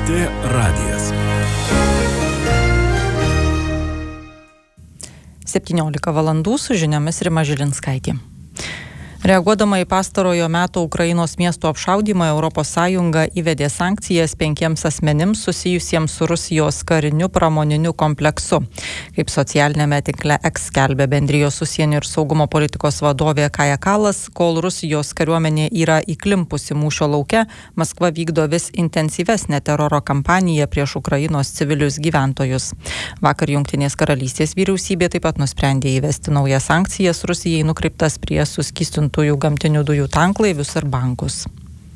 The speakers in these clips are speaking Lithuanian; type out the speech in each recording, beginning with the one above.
LRT radijas. 17 valandų su žiniomis Rima Žilinskaitė. Reaguodama į pastarojo meto Ukrainos miestų apšaudymą, ES įvedė sankcijas 5 asmenims susijusiems su Rusijos kariniu pramoniniu kompleksu. Kaip socialinėme tinkle X skelbė bendrijos užsienio ir saugumo politikos vadovė Kaja Kallas, kol Rusijos kariuomenė yra įklimpusi mūšio lauke, Maskva vykdo vis intensyvesnę teroro kampaniją prieš Ukrainos civilius gyventojus. Vakar Jungtinės karalystės vyriausybė taip pat nusprendė įvesti naujas sankcijas Rusijai nukreiptas prie suskystintųjų gamtinių dujų tanklaivius ir bankus.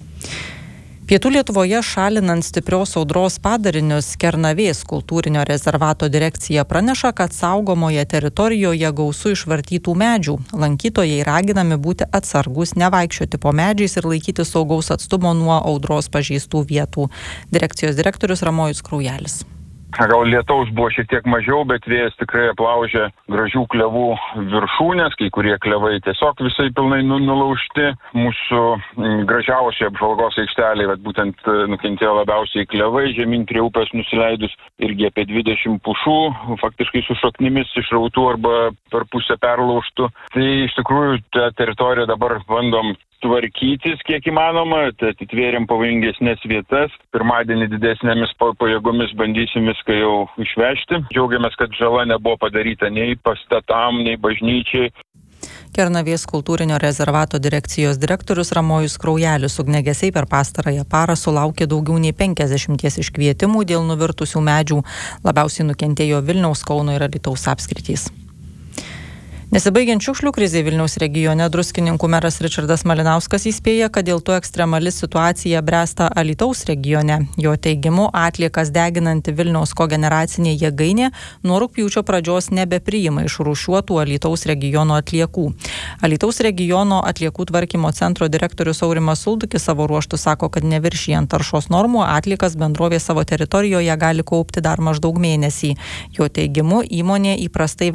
Pietų Lietuvoje šalinant stiprios audros padarinius, Kernavės kultūrinio rezervato direkcija praneša, kad saugomoje teritorijoje gausu išvartytų medžių. Lankytojai raginami būti atsargus, nevaikščioti po medžiais ir laikyti saugaus atstumo nuo audros pažeistų vietų. Direkcijos direktorius Ramojus Kraujelis. Gal lietaus buvo šiek tiek mažiau, bet vėjas tikrai aplaužė gražių klevų viršūnės, kai kurie klevai tiesiog visai pilnai nulaužti. Mūsų gražiausiai apžvalgos aikšteliai, būtent nukentėjo labiausiai klevai, žemyn prie upės nusileidus irgi apie 20 pušų, faktiškai su šaknimis išrautų arba per pusę perlaužtų. Tai iš tikrųjų tą teritoriją dabar bandom tvarkytis kiek įmanoma, atitvėrėm pavojingesnės vietas. Pirmadienį didesnėmis pajėgomis bandysim viską jau išvežti. Džiaugiamės, kad žala nebuvo padaryta nei pastatam, nei bažnyčiai. Kernavės kultūrinio rezervato direkcijos direktorius Ramojus Kraujelis. Ugniagesiai per pastarąją parą sulaukė daugiau nei 50 iškvietimų dėl nuvirtusių medžių. Labiausiai nukentėjo Vilniaus, Kauno ir Alytaus apskritys. Nesibaigiant šiukšlių krizei Vilniaus regione, Druskininkų meras Ričardas Malinauskas įspėja, kad dėl to ekstremali situacija bręsta Alytaus regione. Jo teigimu, atliekas deginanti Vilniaus kogeneracinė jėgainė nuo rugpjūčio pradžios nebepriima išrūšiuotų Alytaus regiono atliekų. Alytaus regiono atliekų tvarkymo centro direktorius Aurimas Suldukis savo ruožtu sako, kad neviršijant taršos normų atliekas bendrovė savo teritorijoje gali kaupti dar maždaug mėnesį. Jo teigimu, įmonė įprastai